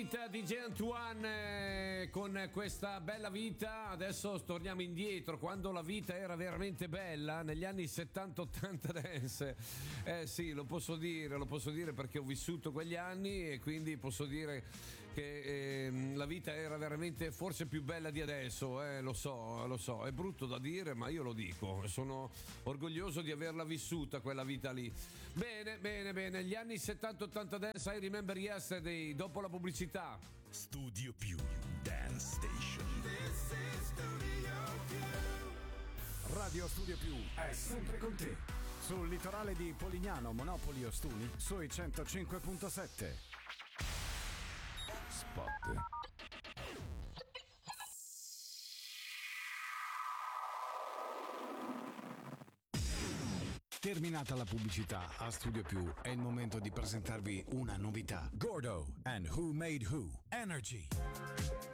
DJ Antoine con questa bella vita. Adesso torniamo indietro quando la vita era veramente bella, negli anni 70-80 dance. Sì, lo posso dire perché ho vissuto quegli anni e quindi posso dire che la vita era veramente forse più bella di adesso, lo so, è brutto da dire ma io lo dico, sono orgoglioso di averla vissuta quella vita lì. Bene, gli anni 70-80 dance, I Remember Yesterday, dopo la pubblicità. Studio Più Dance Station. This is Studio Più. Radio Studio Più è sempre con te. Sul litorale di Polignano, Monopoli, Ostuni, sui 105.7. Spot. Terminata la pubblicità, a Studio Più è il momento di presentarvi una novità. Gordo and Who Made Who. Energy.